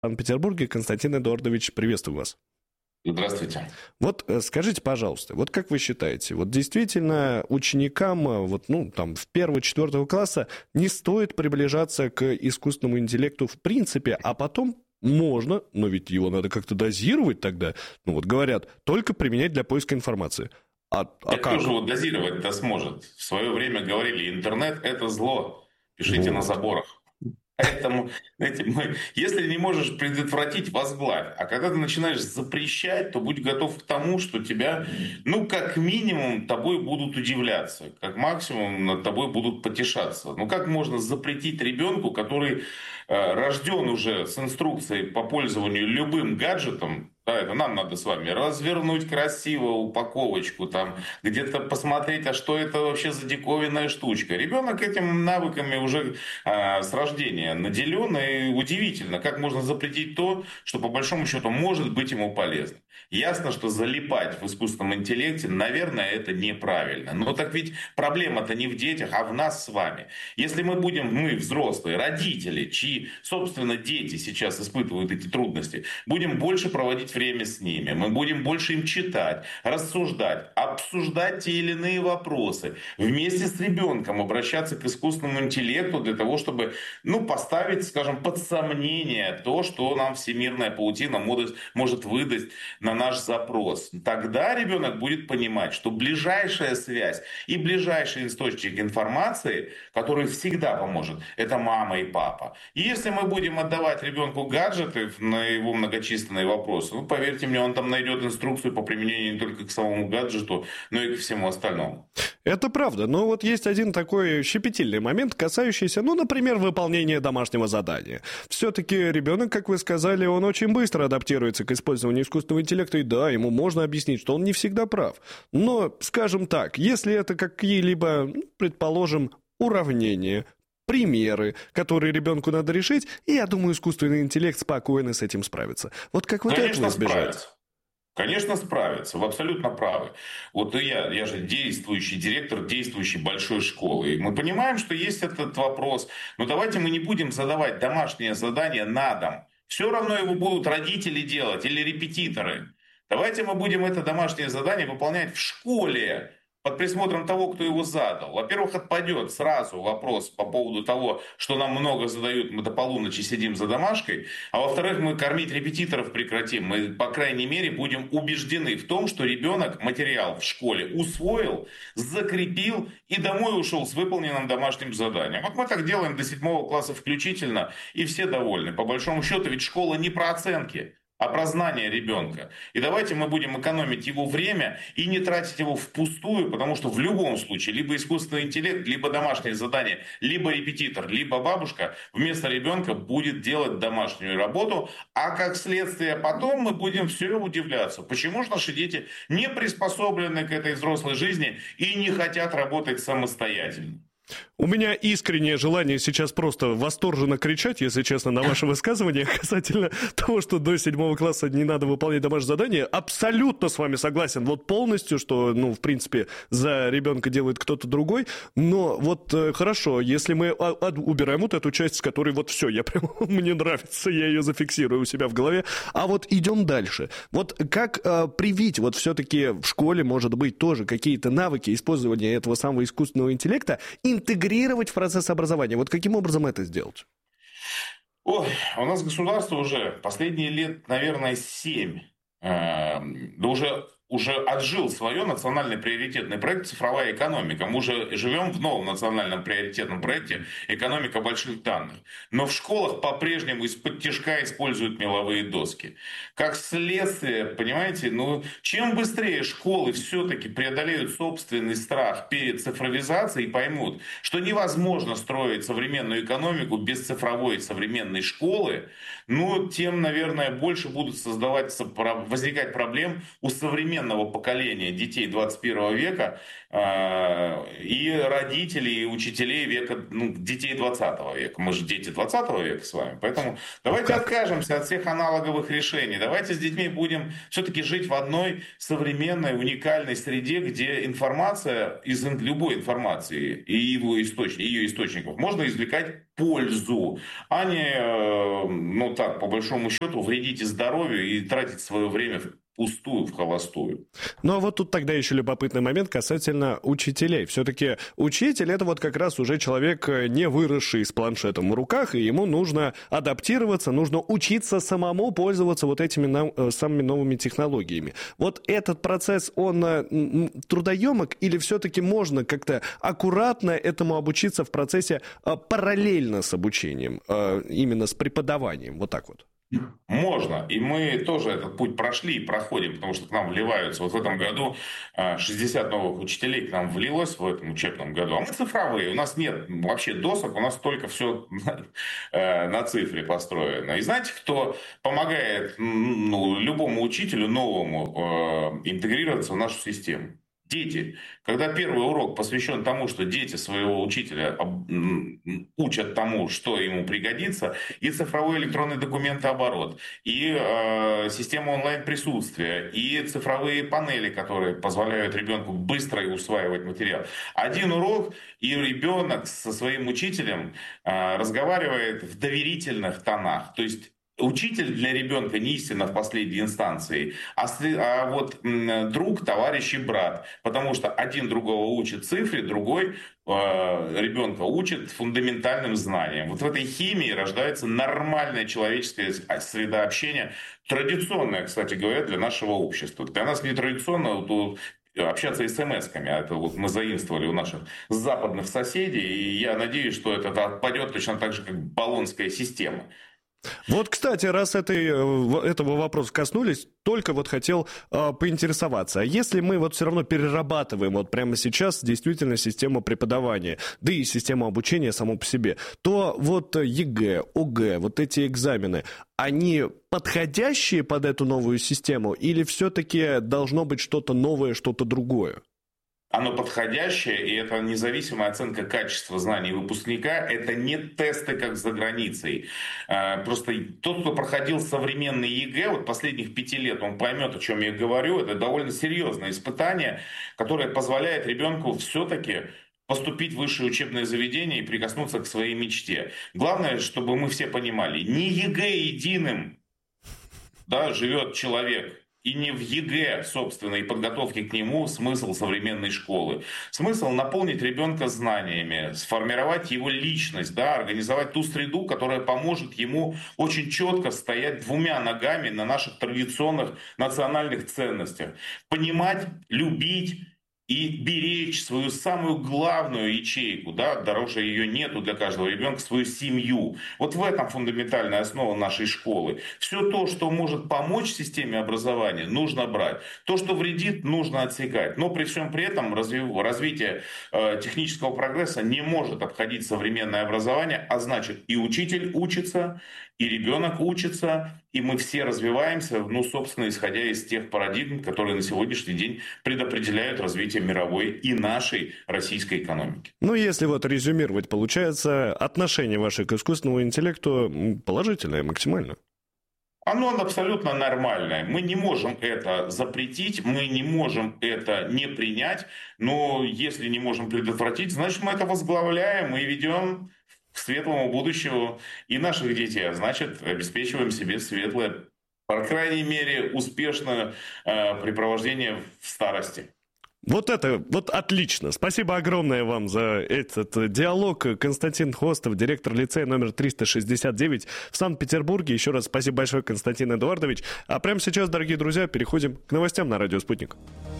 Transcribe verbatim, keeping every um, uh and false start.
Санкт-Петербурге. Константин Эдуардович, приветствую вас. Здравствуйте. Вот скажите, пожалуйста, вот как вы считаете, вот действительно ученикам вот, ну, там, в первого-четвертого класса не стоит приближаться к искусственному интеллекту в принципе, а потом можно, но ведь его надо как-то дозировать тогда, ну вот говорят, только применять для поиска информации. А, а Кто же его дозировать-то сможет? В свое время говорили, интернет – это зло, пишите вот на заборах. Поэтому, знаете, мы, если не можешь предотвратить, возглавь. А когда ты начинаешь запрещать, то будь готов к тому, что тебя, ну, как минимум, тобой будут удивляться. Как максимум, над тобой будут потешаться. Ну, как можно запретить ребенку, который э, рожден уже с инструкцией по пользованию любым гаджетом, да, это нам надо с вами развернуть красиво упаковочку, там, где-то посмотреть, а что это вообще за диковинная штучка. Ребенок этими навыками уже э, с рождения наделен, и удивительно, как можно запретить то, что по большому счету может быть ему полезно. Ясно, что залипать в искусственном интеллекте, наверное, это неправильно. Но так ведь проблема-то не в детях, а в нас с вами. Если мы будем, мы взрослые, родители, чьи, собственно, дети сейчас испытывают эти трудности, будем больше проводить время с ними, мы будем больше им читать, рассуждать, обсуждать те или иные вопросы, вместе с ребенком обращаться к искусственному интеллекту для того, чтобы, ну, поставить, скажем, под сомнение то, что нам всемирная паутина может, может выдать на наш запрос. Тогда ребенок будет понимать, что ближайшая связь и ближайший источник информации, который всегда поможет, это мама и папа. И если мы будем отдавать ребенку гаджеты на его многочисленные вопросы, ну, поверьте мне, он там найдет инструкцию по применению не только к самому гаджету, но и ко всему остальному. Это правда, но вот есть один такой щепетильный момент, касающийся, ну, например, выполнения домашнего задания. Все-таки ребенок, как вы сказали, он очень быстро адаптируется к использованию искусственного интеллекта, и да, ему можно объяснить, что он не всегда прав. Но, скажем так, если это какие-либо, предположим, уравнения, примеры, которые ребенку надо решить, и я думаю, искусственный интеллект спокойно с этим справится. Вот как вот Конечно, этого избежать? Справится. Конечно, справится, вы абсолютно правы. Вот я, я же действующий директор действующей большой школы. И мы понимаем, что есть этот вопрос. Но давайте мы не будем задавать домашнее задание на дом. Все равно его будут родители делать или репетиторы. Давайте мы будем это домашнее задание выполнять в школе, под присмотром того, кто его задал. Во-первых, отпадет сразу вопрос по поводу того, что нам много задают, мы до полуночи сидим за домашкой. А во-вторых, мы кормить репетиторов прекратим. Мы, по крайней мере, будем убеждены в том, что ребенок материал в школе усвоил, закрепил и домой ушел с выполненным домашним заданием. Вот мы так делаем до седьмого класса включительно, и все довольны. По большому счету, ведь школа не про оценки, а про знание ребенка. И давайте мы будем экономить его время и не тратить его впустую, потому что в любом случае либо искусственный интеллект, либо домашнее задание, либо репетитор, либо бабушка вместо ребенка будет делать домашнюю работу, а как следствие потом мы будем все удивляться, почему же наши дети не приспособлены к этой взрослой жизни и не хотят работать самостоятельно. У меня искреннее желание сейчас просто восторженно кричать, если честно, на ваше высказывание касательно того, что до седьмого класса не надо выполнять домашнее задание. Абсолютно с вами согласен, вот полностью, что, ну, в принципе, за ребенка делает кто-то другой. Но вот э, хорошо, если мы а, а, убираем вот эту часть, с которой вот все, я прям, мне нравится, я ее зафиксирую у себя в голове. А вот идем дальше. Вот как э, привить, вот все-таки в школе, может быть, тоже какие-то навыки использования этого самого искусственного интеллекта, интегрировать в процесс образования. Вот каким образом это сделать? Ой, у нас государство уже последние лет, наверное, семь, э, да уже, уже отжил свое национальный приоритетный проект «Цифровая экономика». Мы уже живем в новом национальном приоритетном проекте «Экономика больших данных». Но в школах по-прежнему из-под тишка используют меловые доски. Как следствие, понимаете, ну, чем быстрее школы все-таки преодолеют собственный страх перед цифровизацией и поймут, что невозможно строить современную экономику без цифровой современной школы, ну, тем, наверное, больше будут создавать, возникать проблем у современных современного поколения детей двадцать первого века и родителей, и учителей века, ну, детей двадцатого века. Мы же дети двадцатого века с вами, поэтому давайте откажемся от всех аналоговых решений. Давайте с детьми будем все-таки жить в одной современной, уникальной среде, где информация из любой информации и его источник, ее источников можно извлекать пользу, а не, ну так, по большому счету, вредить здоровью и тратить свое время пустую, в холостую. Ну, а вот тут тогда еще любопытный момент касательно учителей. Все-таки учитель — это вот как раз уже человек, не выросший с планшетом в руках, и ему нужно адаптироваться, нужно учиться самому пользоваться вот этими самыми новыми технологиями. Вот этот процесс, он трудоемок или все-таки можно как-то аккуратно этому обучиться в процессе параллельно с обучением, именно с преподаванием? Вот так вот. Можно, и мы тоже этот путь прошли и проходим, потому что к нам вливаются, вот в этом году шестьдесят новых учителей к нам влилось в этом учебном году, а мы цифровые, у нас нет вообще досок, у нас только все на цифре построено. И знаете, кто помогает, ну, любому учителю новому интегрироваться в нашу систему? Дети. Когда первый урок посвящен тому, что дети своего учителя учат тому, что ему пригодится, и цифровой электронный документооборот, и э, система онлайн-присутствия, и цифровые панели, которые позволяют ребенку быстро усваивать материал. Один урок, и ребенок со своим учителем э, разговаривает в доверительных тонах. То есть учитель для ребенка не истина в последней инстанции, а, а вот м, друг, товарищ и брат. Потому что один другого учит цифре, другой э, ребенка учит фундаментальным знаниям. Вот в этой химии рождается нормальная человеческая среда общения, традиционная, кстати говоря, для нашего общества. Для нас нетрадиционно вот, общаться смс-ками. Это вот мы заимствовали у наших западных соседей, и я надеюсь, что это отпадет точно так же, как Болонская система. Вот, кстати, раз этой, этого вопроса коснулись, только вот хотел э, поинтересоваться. А если мы вот все равно перерабатываем вот прямо сейчас действительно систему преподавания, да и систему обучения само по себе, то вот ЕГЭ, ОГЭ, вот эти экзамены, они подходящие под эту новую систему или все-таки должно быть что-то новое, что-то другое? Оно подходящее, и это независимая оценка качества знаний выпускника. Это не тесты, как за границей. Просто тот, кто проходил современный ЕГЭ, вот последних пяти лет, он поймет, о чем я говорю. Это довольно серьезное испытание, которое позволяет ребенку все-таки поступить в высшее учебное заведение и прикоснуться к своей мечте. Главное, чтобы мы все понимали, не ЕГЭ единым, да, живет человек. И не в ЕГЭ, собственно, и подготовке к нему смысл современной школы. Смысл наполнить ребенка знаниями, сформировать его личность, да, организовать ту среду, которая поможет ему очень четко стоять двумя ногами на наших традиционных национальных ценностях. Понимать, любить и беречь свою самую главную ячейку, да, дороже ее нету для каждого ребенка, свою семью. Вот в этом фундаментальная основа нашей школы. Все то, что может помочь системе образования, нужно брать. То, что вредит, нужно отсекать. Но при всем при этом развитие э, технического прогресса не может обходить современное образование, а значит и учитель учится, и ребенок учится, и мы все развиваемся, ну, собственно, исходя из тех парадигм, которые на сегодняшний день предопределяют развитие мировой и нашей российской экономики. Ну, если вот резюмировать, получается, отношение ваше к искусственному интеллекту положительное максимально? Оно абсолютно нормальное. Мы не можем это запретить, мы не можем это не принять, но если не можем предотвратить, значит, мы это возглавляем и ведем к светлому будущему и наших детей, а значит, обеспечиваем себе светлое, по крайней мере, успешное э, препровождение в старости. Вот это, вот отлично. Спасибо огромное вам за этот диалог. Константин Хвостов, директор лицея номер триста шестьдесят девять в Санкт-Петербурге. Еще раз спасибо большое, Константин Эдуардович. А прямо сейчас, дорогие друзья, переходим к новостям на радио «Спутник».